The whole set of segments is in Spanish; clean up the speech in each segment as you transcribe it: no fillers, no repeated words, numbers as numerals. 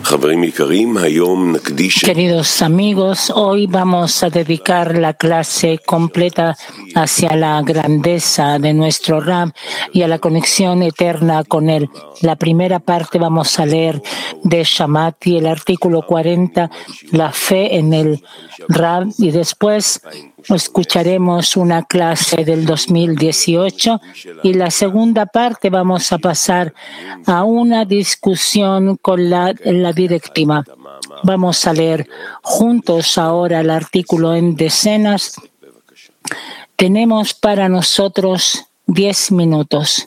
Queridos amigos, hoy vamos a dedicar la clase completa hacia la grandeza de nuestro Rab y a la conexión eterna con él. La primera parte vamos a leer de Shamati, el artículo 40, la fe en el Rab, y después escucharemos una clase del 2018 y la segunda parte vamos a pasar a una discusión con la directiva. Vamos a leer juntos ahora el artículo en decenas. Tenemos para nosotros 10 minutos.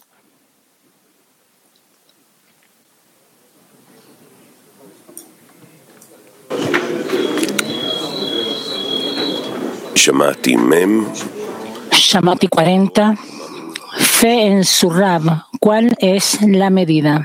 Shamati 40. Fe en su Rab. ¿Cuál es la medida?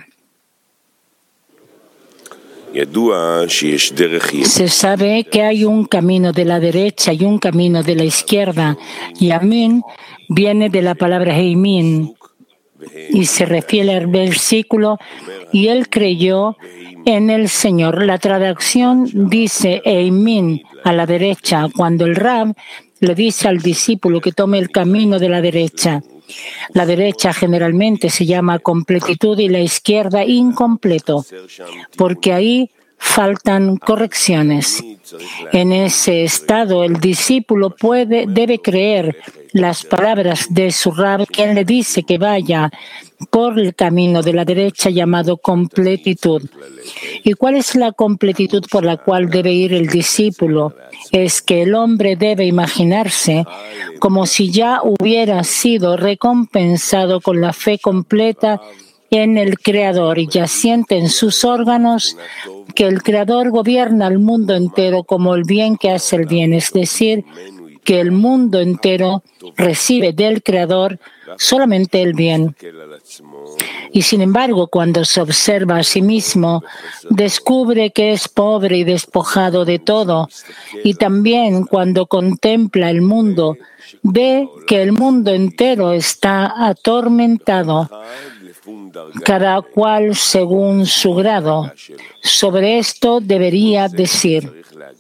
Se sabe que hay un camino de la derecha y un camino de la izquierda. Yamin viene de la palabra Heimin y se refiere al versículo y él creyó en el Señor. La traducción dice Heimin, a la derecha, cuando el Rab le dice al discípulo que tome el camino de la derecha. La derecha generalmente se llama completitud y la izquierda incompleto, porque ahí faltan correcciones. En ese estado, el discípulo debe creer las palabras de su Rab, quien le dice que vaya por el camino de la derecha llamado completitud. ¿Y cuál es la completitud por la cual debe ir el discípulo? Es que el hombre debe imaginarse como si ya hubiera sido recompensado con la fe completa en el Creador y ya siente en sus órganos que el Creador gobierna el mundo entero como el bien que hace el bien, es decir, que el mundo entero recibe del Creador solamente el bien. Y sin embargo, cuando se observa a sí mismo, descubre que es pobre y despojado de todo. Y también cuando contempla el mundo, ve que el mundo entero está atormentado, cada cual según su grado. Sobre esto debería decir: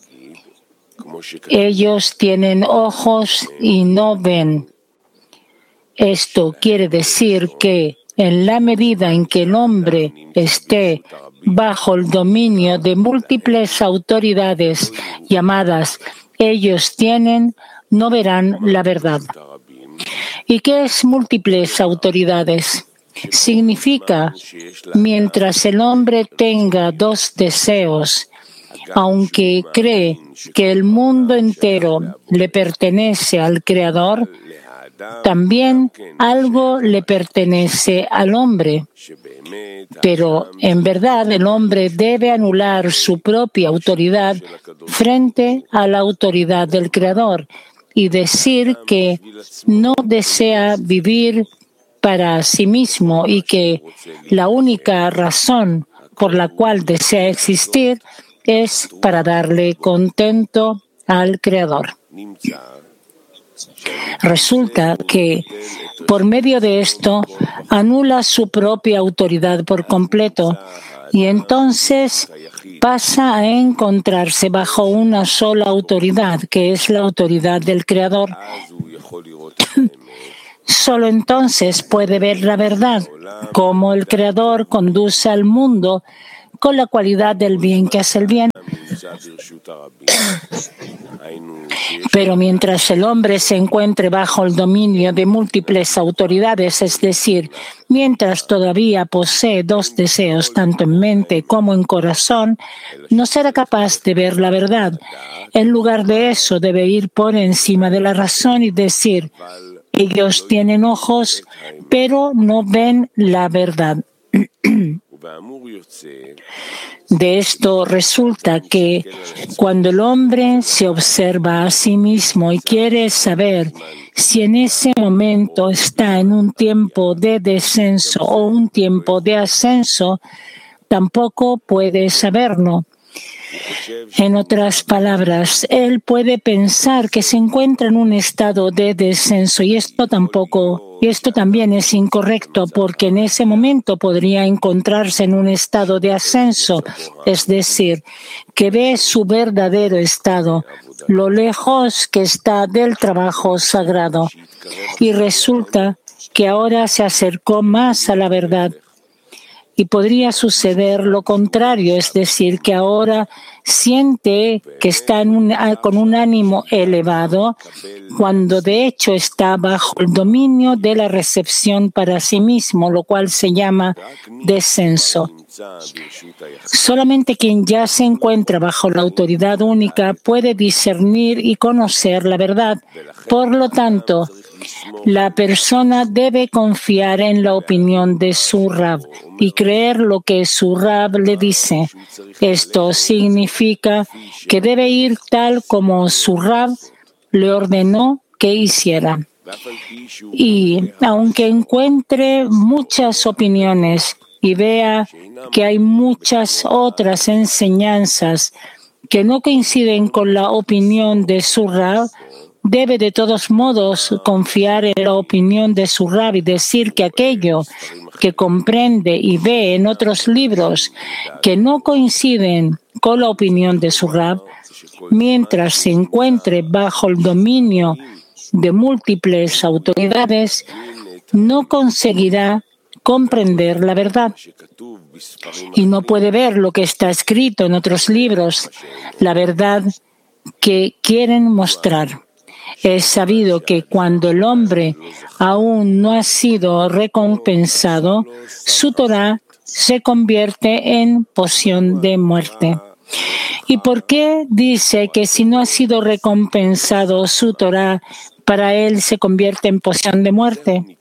ellos tienen ojos y no ven. Esto quiere decir que en la medida en que el hombre esté bajo el dominio de múltiples autoridades llamadas ellos tienen, no verán la verdad. ¿Y qué es múltiples autoridades? Significa, mientras el hombre tenga dos deseos, aunque cree que el mundo entero le pertenece al Creador, también algo le pertenece al hombre. Pero en verdad el hombre debe anular su propia autoridad frente a la autoridad del Creador y decir que no desea vivir para sí mismo y que la única razón por la cual desea existir es para darle contento al Creador. Resulta que por medio de esto anula su propia autoridad por completo y entonces pasa a encontrarse bajo una sola autoridad, que es la autoridad del Creador. Solo entonces puede ver la verdad, cómo el Creador conduce al mundo con la cualidad del bien que hace el bien. Pero mientras el hombre se encuentre bajo el dominio de múltiples autoridades, es decir, mientras todavía posee dos deseos, tanto en mente como en corazón, no será capaz de ver la verdad. En lugar de eso, debe ir por encima de la razón y decir: ellos tienen ojos, pero no ven la verdad. De esto resulta que cuando el hombre se observa a sí mismo y quiere saber si en ese momento está en un tiempo de descenso o un tiempo de ascenso, tampoco puede saberlo. En otras palabras, él puede pensar que se encuentra en un estado de descenso y esto tampoco Y esto también es incorrecto porque en ese momento podría encontrarse en un estado de ascenso, es decir, que ve su verdadero estado, lo lejos que está del trabajo sagrado. Y resulta que ahora se acercó más a la verdad. Y podría suceder lo contrario, es decir, que ahora siente que está con un ánimo elevado, cuando de hecho está bajo el dominio de la recepción para sí mismo, lo cual se llama descenso. Solamente quien ya se encuentra bajo la autoridad única puede discernir y conocer la verdad. Por lo tanto, la persona debe confiar en la opinión de su Rab y creer lo que su Rab le dice. Esto significa que debe ir tal como su Rab le ordenó que hiciera. Y aunque encuentre muchas opiniones y vea que hay muchas otras enseñanzas que no coinciden con la opinión de su Rab, debe de todos modos confiar en la opinión de su Rab y decir que aquello que comprende y ve en otros libros que no coinciden con la opinión de su Rab, mientras se encuentre bajo el dominio de múltiples autoridades, no conseguirá comprender la verdad y no puede ver lo que está escrito en otros libros, la verdad que quieren mostrar. Es sabido que cuando el hombre aún no ha sido recompensado, su Torah se convierte en poción de muerte. ¿Y por qué dice que si no ha sido recompensado su Torah, para él se convierte en poción de muerte?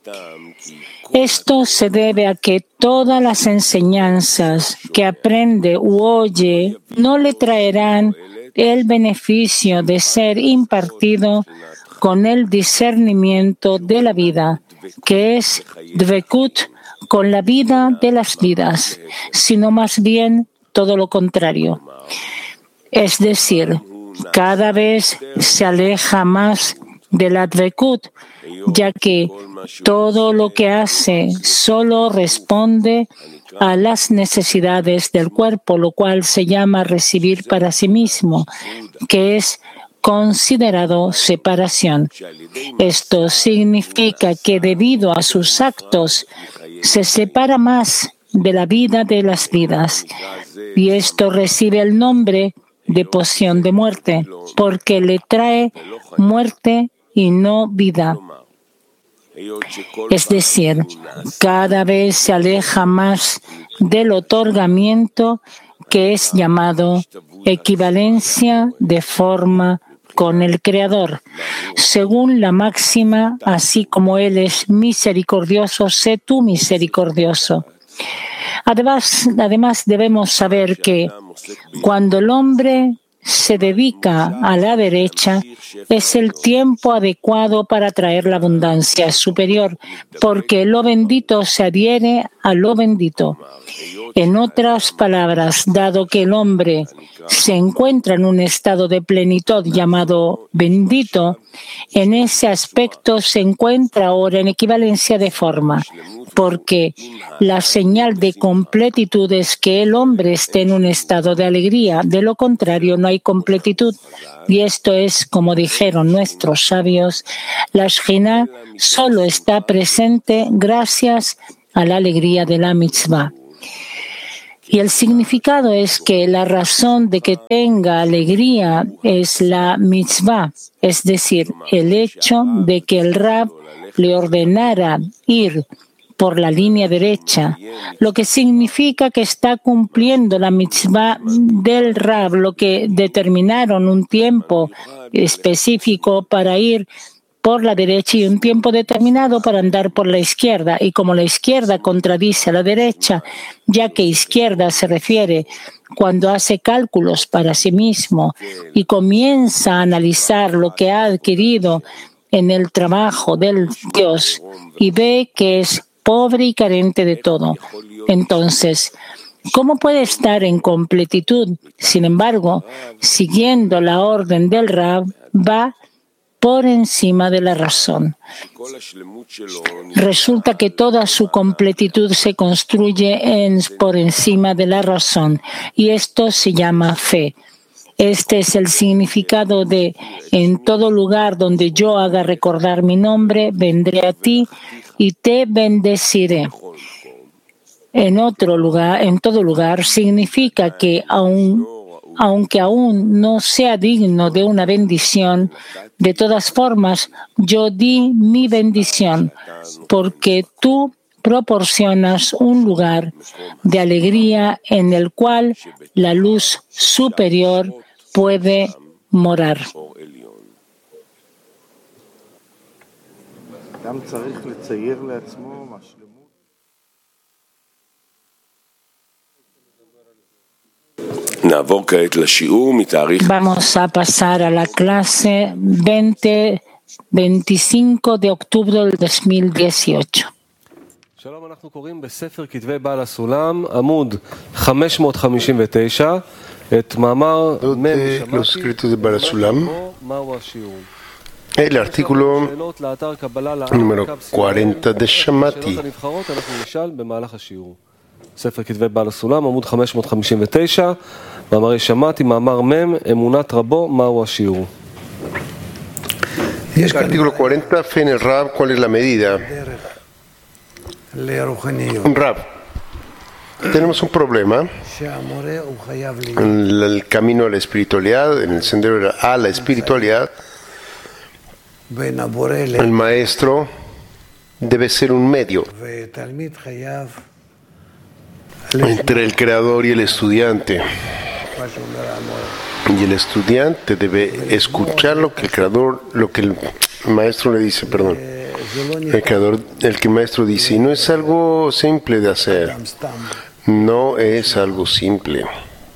Esto se debe a que todas las enseñanzas que aprende u oye no le traerán el beneficio de ser impartido con el discernimiento de la vida, que es Dvekut, con la vida de las vidas, sino más bien todo lo contrario. Es decir, cada vez se aleja más de la Dvekut, ya que todo lo que hace solo responde a las necesidades del cuerpo, lo cual se llama recibir para sí mismo, que es considerado separación. Esto significa que debido a sus actos se separa más de la vida de las vidas, y esto recibe el nombre de poción de muerte, porque le trae muerte y no vida. Es decir, cada vez se aleja más del otorgamiento que es llamado equivalencia de forma con el Creador, según la máxima, así como Él es misericordioso, sé tú misericordioso. Además, debemos saber que cuando el hombre se dedica a la derecha, es el tiempo adecuado para traer la abundancia superior, porque lo bendito se adhiere a lo bendito. En otras palabras, dado que el hombre se encuentra en un estado de plenitud llamado bendito, en ese aspecto se encuentra ahora en equivalencia de forma, porque la señal de completitud es que el hombre esté en un estado de alegría. De lo contrario, no hay completitud. Y esto es, como dijeron nuestros sabios, la Shejina solo está presente gracias a la alegría de la mitzvah. Y el significado es que la razón de que tenga alegría es la mitzvah, es decir, el hecho de que el Rab le ordenara ir por la línea derecha, lo que significa que está cumpliendo la mitzvah del Rab, lo que determinaron un tiempo específico para ir por la derecha y un tiempo determinado para andar por la izquierda. Y como la izquierda contradice a la derecha, ya que izquierda se refiere cuando hace cálculos para sí mismo y comienza a analizar lo que ha adquirido en el trabajo del Dios y ve que es pobre y carente de todo. Entonces, ¿cómo puede estar en completitud? Sin embargo, siguiendo la orden del Rab, va por encima de la razón. Resulta que toda su completitud se construye por encima de la razón, y esto se llama fe. Este es el significado de: en todo lugar donde yo haga recordar mi nombre, vendré a ti y te bendeciré. En todo lugar significa que aunque aún no sea digno de una bendición, de todas formas yo di mi bendición, porque tú proporcionas un lugar de alegría en el cual la luz superior puede morar. Vamos a pasar a la clase 25 de octubre del 2018. שלום, אנחנו קוראים בספר כתבי בעל הסולם, עמוד 559, את מאמר Los escritos de Baal HaSulam, el artículo número 40 de Shamati. אנחנו נשאל במהלך השיעור. ספר כתבי בעל הסולם, עמוד 559, מאמרי שמעתי, מאמר מ', אמונת רבו, מהו השיעור? Artículo 40, fe en el Rab, ¿cuál es la medida? Rab, tenemos un problema en el camino a la espiritualidad, en el sendero a la espiritualidad. El maestro debe ser un medio entre el creador y el estudiante. Y el estudiante debe escuchar lo que el maestro le dice, perdón. El que el maestro dice, y no es algo simple de hacer. No es algo simple.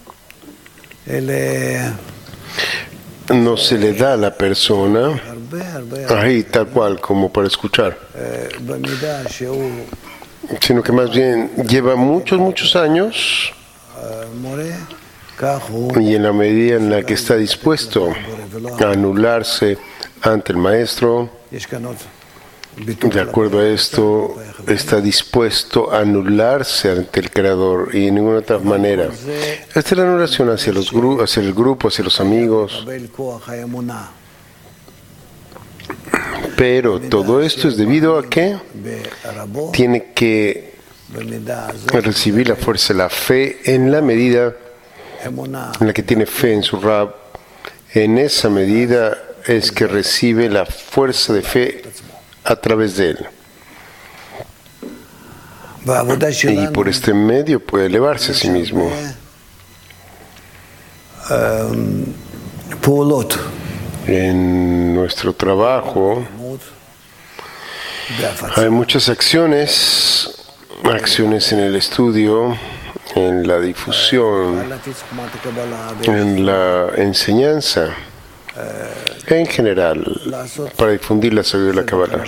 No se le da a la persona ahí tal cual como para escuchar, sino que más bien lleva muchos años, y en la medida en la que está dispuesto a anularse ante el maestro, de acuerdo a esto, está dispuesto a anularse ante el Creador y de ninguna otra manera. Esta es la anulación hacia el grupo, hacia los amigos. Pero todo esto es debido a que tiene que recibir la fuerza, la fe, en la medida en la que tiene fe en su Rab. En esa medida es que recibe la fuerza de fe a través de él. Y por este medio puede elevarse a sí mismo. En nuestro trabajo hay muchas acciones en el estudio, en la difusión, en la enseñanza, en general, para difundir la sabiduría de la Kabbalah.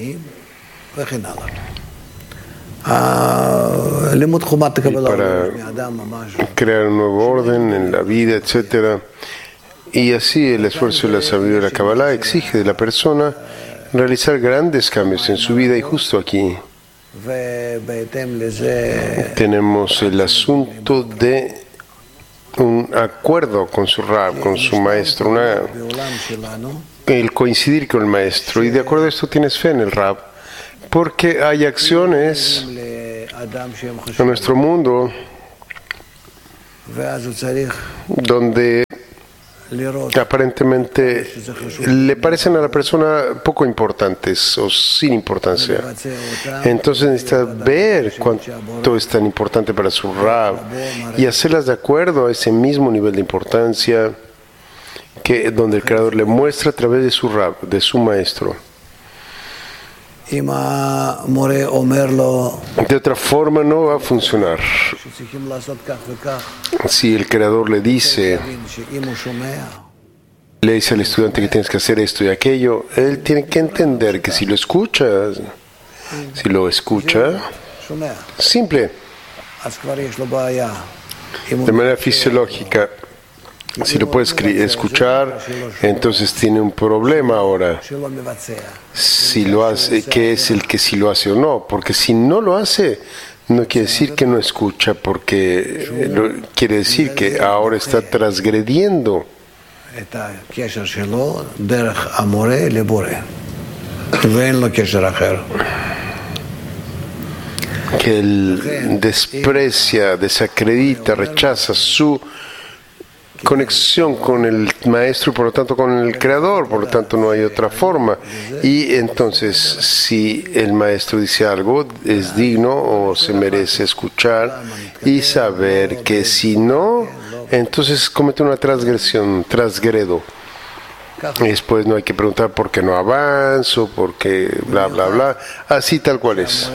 Y para crear un nuevo orden en la vida, etc. Y así el esfuerzo de la sabiduría de la Kabbalah exige de la persona realizar grandes cambios en su vida, y justo aquí tenemos el asunto de un acuerdo con su Rab, con su maestro, el coincidir con el maestro, y de acuerdo a esto tienes fe en el Rab, porque hay acciones en nuestro mundo donde aparentemente le parecen a la persona poco importantes o sin importancia. Entonces necesita ver cuánto es tan importante para su Rab y hacerlas de acuerdo a ese mismo nivel de importancia donde el Creador le muestra a través de su Rab, de su maestro. De otra forma no va a funcionar. Si el Creador le dice al estudiante que tienes que hacer esto y aquello, él tiene que entender que si lo escucha, simple, de manera fisiológica, Si lo puede escuchar, entonces tiene un problema ahora. Si lo hace, ¿qué es el que si lo hace o no? Porque si no lo hace, no quiere decir que no escucha, porque quiere decir que ahora está transgrediendo que él desprecia, desacredita, rechaza su conexión con el maestro y por lo tanto con el creador, por lo tanto no hay otra forma. Y entonces si el maestro dice algo es digno o se merece escuchar y saber que si no, entonces comete una transgresión, transgredo. Y después no hay que preguntar por qué no avanzo, por qué bla bla bla, así tal cual es.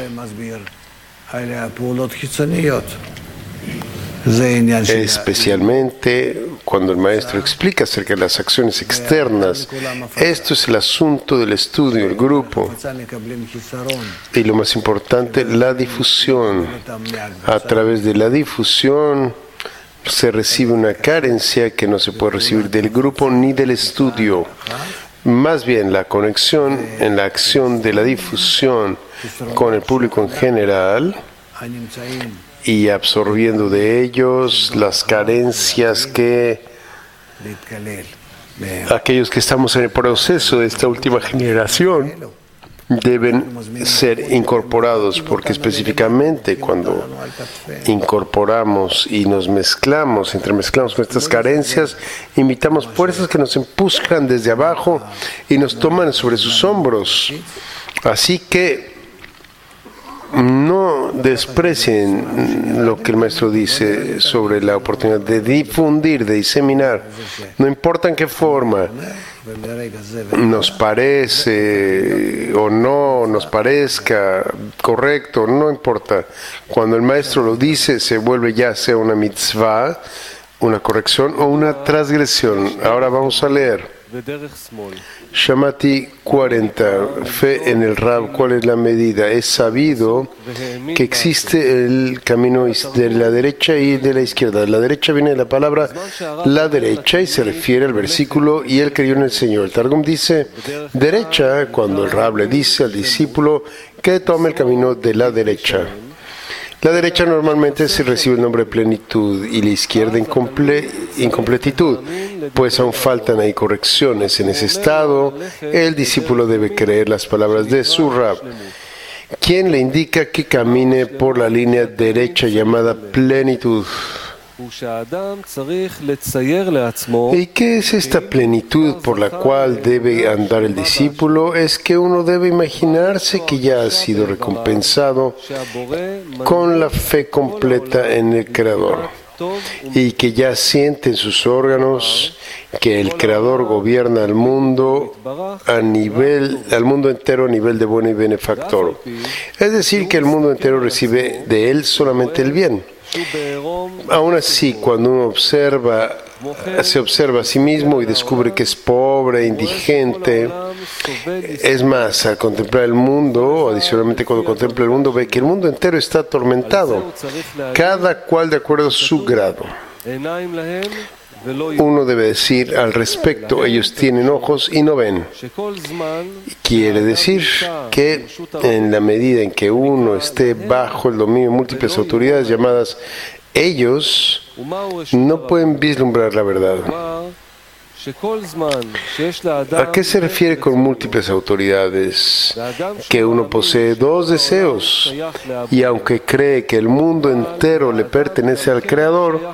Especialmente cuando el maestro explica acerca de las acciones externas. Esto es el asunto del estudio, el grupo. Y lo más importante, la difusión. A través de la difusión se recibe una carencia que no se puede recibir del grupo ni del estudio. Más bien la conexión en la acción de la difusión con el público en general y absorbiendo de ellos las carencias que aquellos que estamos en el proceso de esta última generación deben ser incorporados, porque específicamente cuando incorporamos y nos mezclamos, entremezclamos con estas carencias, invitamos fuerzas que nos empujan desde abajo y nos toman sobre sus hombros. Así que no desprecien lo que el maestro dice sobre la oportunidad de difundir, de diseminar, no importa en qué forma nos parece o no nos parezca correcto, no importa. Cuando el maestro lo dice, se vuelve ya sea una mitzvah, una corrección o una transgresión. Ahora vamos a leer. Shamati 40. Fe en el Rab. ¿Cuál es la medida? Es sabido que existe el camino de la derecha y de la izquierda. La derecha viene de la palabra la derecha y se refiere al versículo y él creyó en el Señor. El Targum dice derecha cuando el Rab le dice al discípulo que tome el camino de la derecha. La derecha normalmente se recibe el nombre de plenitud y la izquierda incompletitud, pues aún faltan ahí correcciones. En ese estado, el discípulo debe creer las palabras de su Rab, quien le indica que camine por la línea derecha llamada plenitud. ¿Y qué es esta plenitud por la cual debe andar el discípulo? Es que uno debe imaginarse que ya ha sido recompensado con la fe completa en el Creador y que ya siente en sus órganos que el Creador gobierna al mundo al mundo entero a nivel de bueno y benefactor. Es decir, que el mundo entero recibe de él solamente el bien. Aún así, cuando uno se observa a sí mismo y descubre que es pobre, indigente, es más, al contemplar el mundo, adicionalmente cuando contempla el mundo, ve que el mundo entero está atormentado, cada cual de acuerdo a su grado. Uno debe decir al respecto, ellos tienen ojos y no ven. Quiere decir que en la medida en que uno esté bajo el dominio de múltiples autoridades llamadas ellos, no pueden vislumbrar la verdad. ¿A qué se refiere con múltiples autoridades? Que uno posee dos deseos y aunque cree que el mundo entero le pertenece al Creador,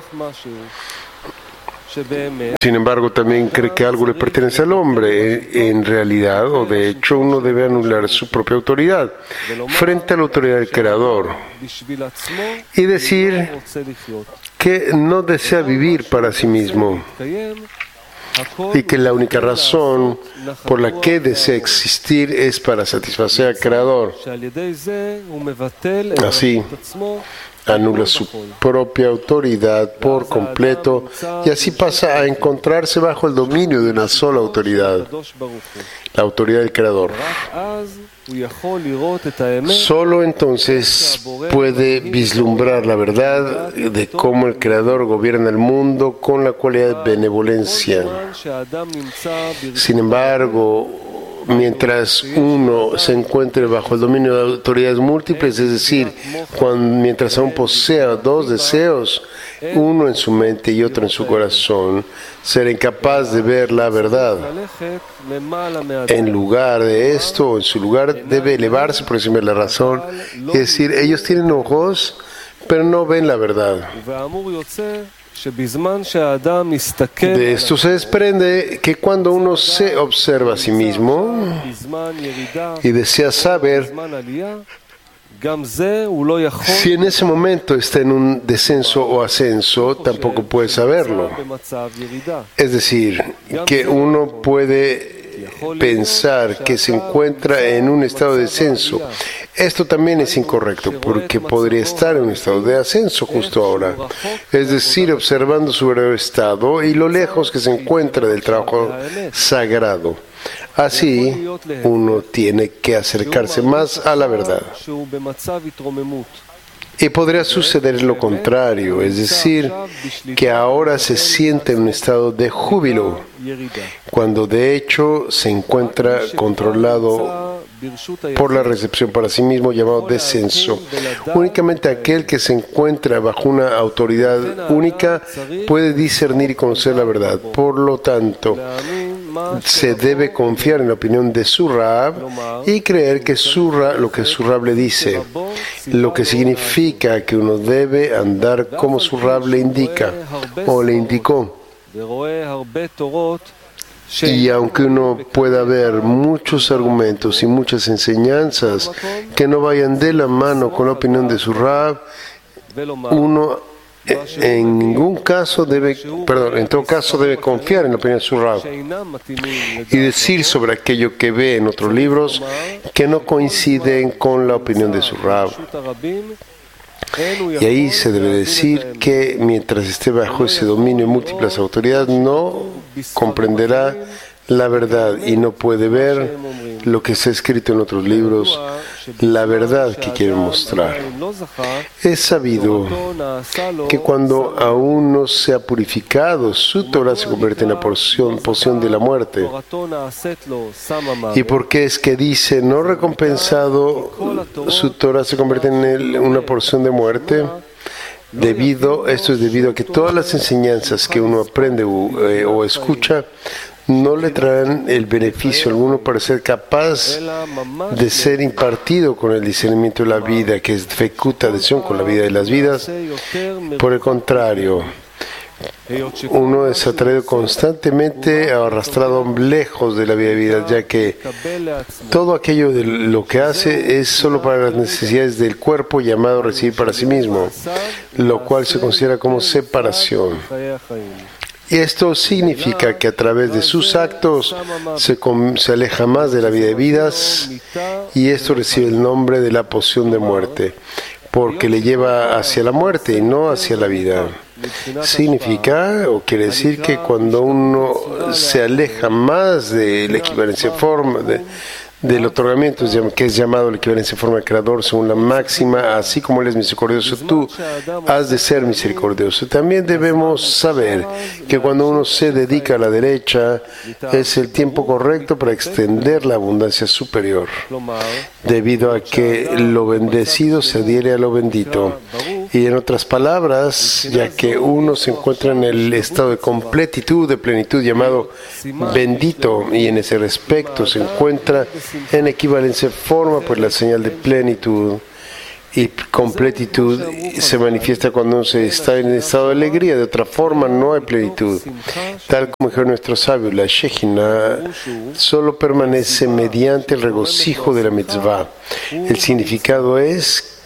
sin embargo, también cree que algo le pertenece al hombre. En realidad, o de hecho, uno debe anular su propia autoridad frente a la autoridad del Creador y decir que no desea vivir para sí mismo y que la única razón por la que desea existir es para satisfacer al Creador. Así, anula su propia autoridad por completo y así pasa a encontrarse bajo el dominio de una sola autoridad, la autoridad del Creador. Solo entonces puede vislumbrar la verdad de cómo el Creador gobierna el mundo con la cualidad de benevolencia. Sin embargo, mientras uno se encuentre bajo el dominio de autoridades múltiples, es decir, mientras aún posea dos deseos, uno en su mente y otro en su corazón, será incapaz de ver la verdad. En lugar de esto, en su lugar, debe elevarse por encima de la razón, es decir, ellos tienen ojos, pero no ven la verdad. De esto se desprende que cuando uno se observa a sí mismo y desea saber si en ese momento está en un descenso o ascenso, tampoco puede saberlo. Es decir, que uno puede pensar que se encuentra en un estado de descenso. Esto también es incorrecto, porque podría estar en un estado de ascenso justo ahora. Es decir, observando su verdadero estado y lo lejos que se encuentra del trabajo sagrado. Así, uno tiene que acercarse más a la verdad. Y podría suceder lo contrario, es decir, que ahora se siente en un estado de júbilo, cuando de hecho se encuentra controlado por la recepción para sí mismo llamado descenso. Únicamente aquel que se encuentra bajo una autoridad única puede discernir y conocer la verdad. Por lo tanto, se debe confiar en la opinión de su Rab y creer que lo que su Rab le dice, lo que significa que uno debe andar como su Rab le indica o le indicó. Y aunque uno pueda ver muchos argumentos y muchas enseñanzas que no vayan de la mano con la opinión de su Rab, uno en todo caso debe confiar en la opinión de su Rab y decir sobre aquello que ve en otros libros que no coinciden con la opinión de su Rab. Y ahí se debe decir que mientras esté bajo ese dominio de múltiples autoridades no comprenderá la verdad y no puede ver lo que está escrito en otros libros, la verdad que quieren mostrar. Es sabido que cuando aún no se ha purificado, su Torah se convierte en la porción de la muerte. ¿Y por qué es que dice no recompensado, su Torah se convierte en una porción de muerte? Esto es debido a que todas las enseñanzas que uno aprende o escucha no le traen el beneficio alguno para ser capaz de ser impartido con el discernimiento de la vida, que es fecuta adhesión con la vida de las vidas. Por el contrario, uno es atraído constantemente, arrastrado lejos de la vida de vida, ya que todo aquello de lo que hace es solo para las necesidades del cuerpo llamado a recibir para sí mismo, lo cual se considera como separación. Y esto significa que a través de sus actos se aleja más de la vida de vidas y esto recibe el nombre de la poción de muerte, porque le lleva hacia la muerte y no hacia la vida. Significa o quiere decir que cuando uno se aleja más de la equivalencia forma del otorgamiento, que es llamado la equivalencia forma del Creador, según la máxima, así como Él es misericordioso, tú has de ser misericordioso. También debemos saber que cuando uno se dedica a la derecha, es el tiempo correcto para extender la abundancia superior, debido a que lo bendecido se adhiere a lo bendito. Y en otras palabras, ya que uno se encuentra en el estado de completitud, de plenitud llamado bendito, y en ese respecto se encuentra en equivalencia forma, pues la señal de plenitud y completitud se manifiesta cuando uno se está en el estado de alegría. De otra forma no hay plenitud. Tal como dijo nuestro sabio, la Shejina solo permanece mediante el regocijo de la mitzvah. El significado es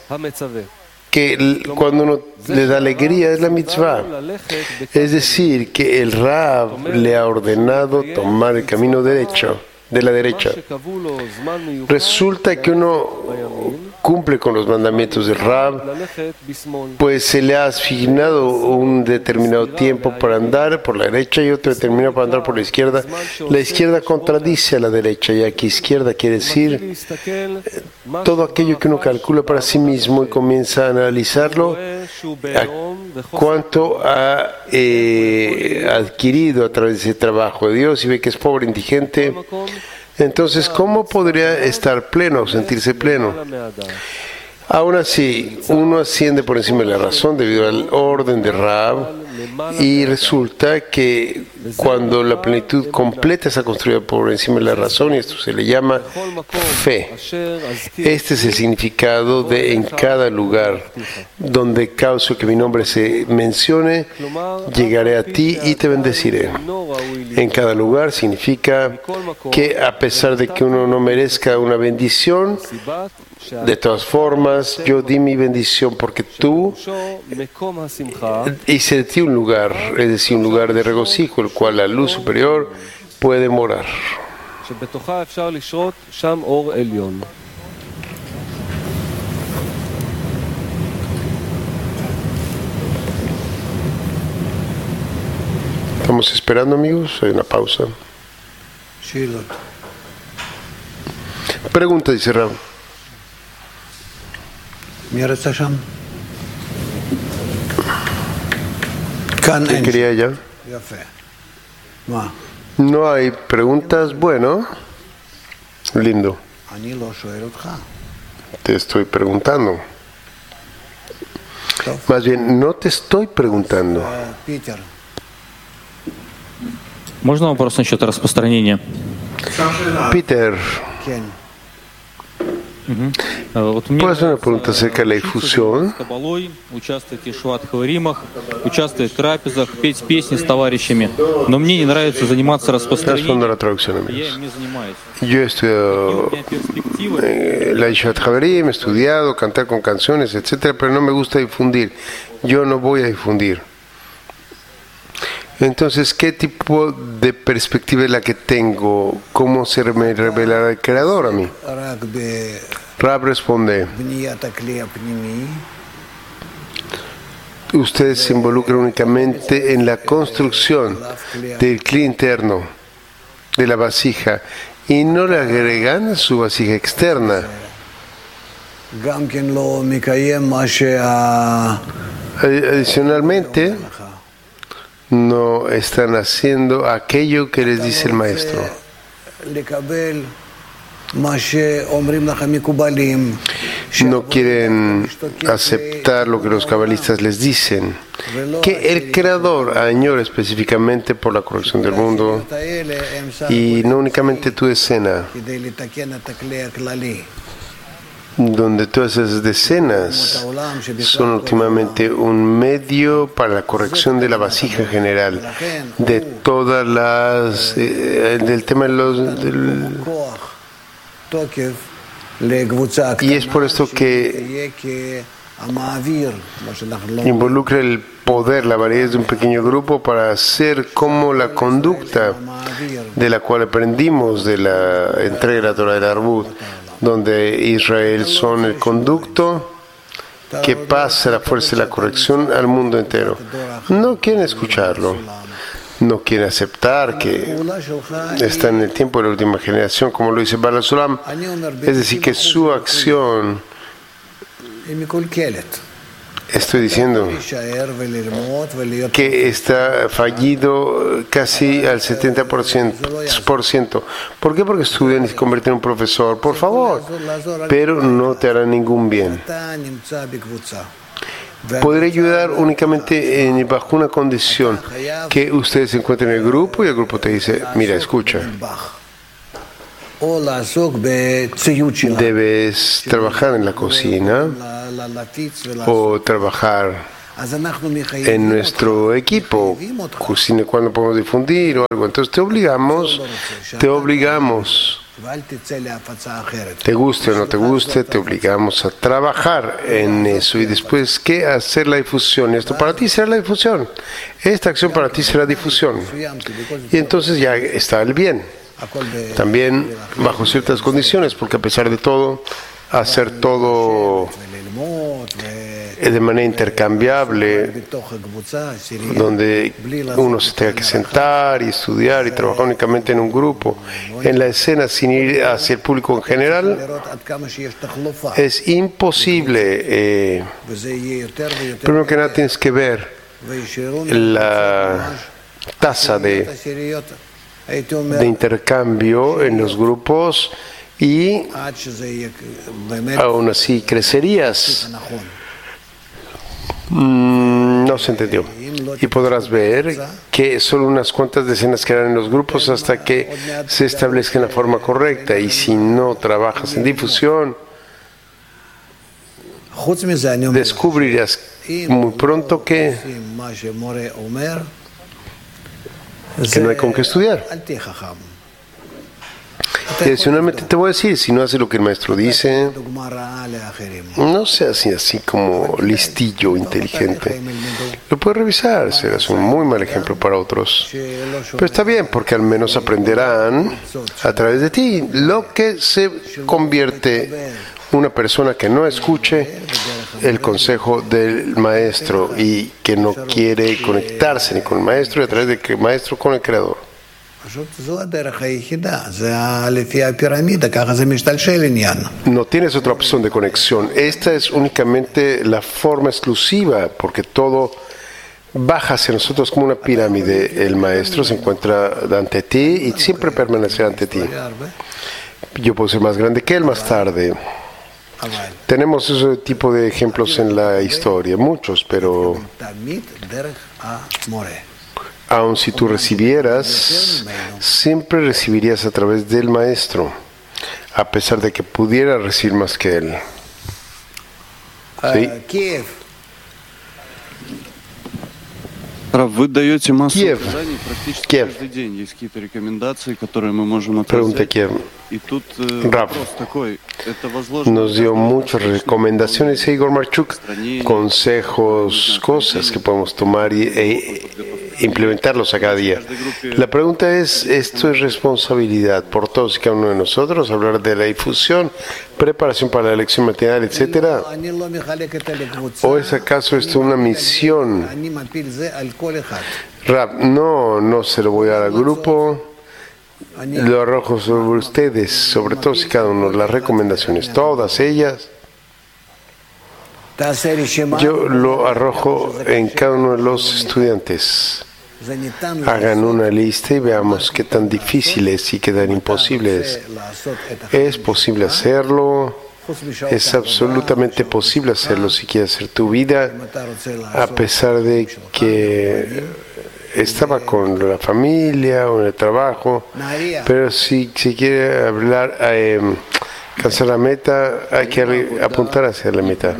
que cuando uno le da alegría es la mitzvah. Es decir, que el Rab le ha ordenado tomar el camino derecho, de la derecha. Resulta que uno cumple con los mandamientos del Rab, pues se le ha asignado un determinado tiempo para andar por la derecha y otro determinado para andar por la izquierda. La izquierda contradice a la derecha, ya que izquierda quiere decir todo aquello que uno calcula para sí mismo y comienza a analizarlo cuánto ha adquirido a través de ese trabajo de Dios y ve que es pobre, indigente. Entonces, ¿cómo podría estar pleno, sentirse pleno? Aún así, uno asciende por encima de la razón debido al orden de Rab, y resulta que cuando la plenitud completa está construida por encima de la razón, y esto se le llama fe. Este es el significado de en cada lugar donde causo que mi nombre se mencione, llegaré a ti y te bendeciré. En cada lugar significa que a pesar de que uno no merezca una bendición, de todas formas, yo di mi bendición porque tú hice de ti un lugar, es decir, un lugar de regocijo, el cual la luz superior puede morar. Estamos esperando, amigos. Hay una pausa. Pregunta, dice Rab. ¿Qué quería ella? No hay preguntas. Bueno, lindo. Te estoy preguntando. Más bien, no te estoy preguntando. Можно вопрос насчет распространения? Peter. ¿Puedo hacer una pregunta acerca de la difusión? Участвуете в шватхах римах, участвуете в трапезах, петь песни с товарищами. Но мне не нравится заниматься распространением. Я им не занимаюсь. Yo he estudiado la Yeshivat Haverim, he estudiado, cantar con canciones, etcétera, pero no me gusta difundir. Yo no voy a difundir. Entonces, ¿qué tipo de perspectiva es la que tengo? ¿Cómo se me revelará el Creador a mí? Rab responde: ustedes se involucran únicamente en la construcción del cli interno, de la vasija, y no le agregan su vasija externa. Adicionalmente, no están haciendo aquello que les dice el maestro. No quieren aceptar lo que los cabalistas les dicen, que el Creador añora específicamente por la corrección del mundo, y no únicamente tu escena, donde todas esas decenas son últimamente un medio para la corrección de la vasija general, de todas las, del tema de los... y es por esto que involucra el poder, la validez de un pequeño grupo para hacer como la conducta de la cual aprendimos de la entrega de la Torah del Arbut, donde Israel son el conducto que pasa la fuerza de la corrección al mundo entero. No quieren escucharlo, no quieren aceptar que están en el tiempo de la última generación, como lo dice Baal HaSulam, es decir, que su acción, estoy diciendo que está fallido casi al 70%. ¿Por qué? Porque estudian y se convierten en un profesor, por favor, pero no te hará ningún bien. Podré ayudar únicamente bajo una condición, que ustedes se encuentren en el grupo y el grupo te dice: mira, escucha, debes trabajar en la cocina o trabajar en nuestro equipo, cocina cuando podemos difundir o algo. Entonces te obligamos, te guste o no te guste, te obligamos a trabajar en eso, y después, ¿qué? Hacer la difusión. Esto para ti será la difusión, esta acción para ti será difusión, y entonces ya está el bien. También bajo ciertas condiciones, porque a pesar de todo hacer todo de manera intercambiable, donde uno se tenga que sentar y estudiar y trabajar únicamente en un grupo, en la escena sin ir hacia el público en general, es imposible. Primero que nada tienes que ver la tasa de intercambio en los grupos y aún así crecerías. No se entendió. Y podrás ver que solo unas cuantas decenas quedarán en los grupos hasta que se establezca en la forma correcta. Y si no trabajas en difusión, descubrirás muy pronto que no hay con qué estudiar. Adicionalmente te voy a decir, si no haces lo que el maestro dice, no seas así como listillo, inteligente. Lo puedes revisar, serás un muy mal ejemplo para otros. Pero está bien, porque al menos aprenderán a través de ti. Lo que se convierte una persona que no escuche el consejo del maestro y que no quiere conectarse ni con el maestro y a través del maestro con el creador. No tienes otra opción de conexión. Esta es únicamente la forma exclusiva, porque todo baja hacia nosotros como una pirámide. El maestro se encuentra ante ti y siempre permanecerá ante ti. Yo puedo ser más grande que él más tarde. Tenemos ese tipo de ejemplos en la historia, muchos, pero aun si tú recibieras, siempre recibirías a través del maestro, a pesar de que pudiera recibir más que él. ¿Sí? Вы даете массу Киев. указаний практически Киев. каждый день. Есть какие-то рекомендации, которые мы можем Pregunta отразить. Kiev. И тут Rab вопрос такой. Это возложено nos dio muchas recomendaciones, Igor Marchuk, consejos, cosas que podemos tomar e implementarlos a cada día. La pregunta es, ¿esto es responsabilidad por todos y cada uno de nosotros? Hablar de la difusión, preparación para la elección matinal, etcétera. ¿O es acaso esto una misión? Rab, no se lo voy a dar al grupo. Lo arrojo sobre ustedes, sobre todos y cada uno, las recomendaciones, todas ellas. Yo lo arrojo en cada uno de los estudiantes. Hagan una lista y veamos qué tan difícil es y qué tan imposible es. Es posible hacerlo. Es absolutamente posible hacerlo si quieres hacer tu vida, a pesar de que estaba con la familia o en el trabajo, pero si quiere hablar, alcanzar la meta, hay que apuntar hacia la meta.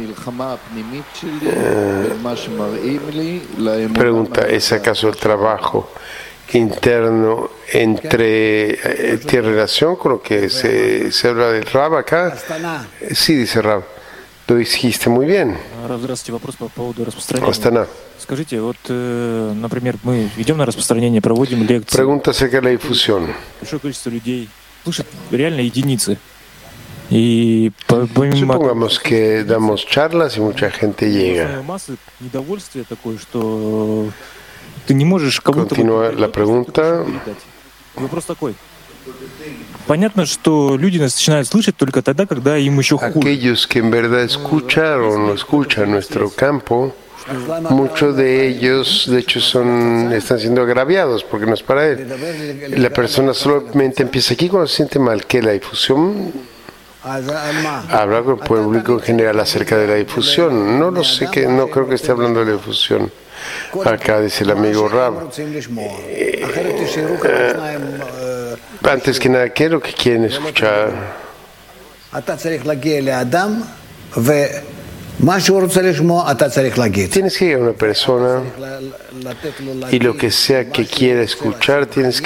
Pregunta, ¿es acaso el trabajo interno tiene relación con lo que se habla del Rab acá? Sí, dice Rab. Lo dijiste muy bien. Здравствуйте, вопрос по поводу распространения. Astana. Скажите, вот, например, мы идем на распространение, проводим лекции. Pregunta acerca de la difusión. Большое количество людей слышат, реально единицы. Y помимо Supongamos que damos charlas y mucha gente llega. массы недовольствия такое, что ты не можешь кому-то Continúa la pregunta. Вопрос такой. Понятно, что люди нас начинают слышать только тогда, когда им еще хуже. Aquellos que en verdad escucharon o escuchan nuestro campo, muchos de ellos, de hecho, están siendo agraviados porque no es para él. La persona solamente empieza aquí cuando se siente mal. Que la difusión habla con el público en general acerca de la difusión. No lo sé, no creo que esté hablando de la difusión. Acá dice el amigo Rab. Antes que nada, ¿qué es lo que quieren escuchar? Tienes que ir a una persona y lo que sea que quiera escuchar, tienes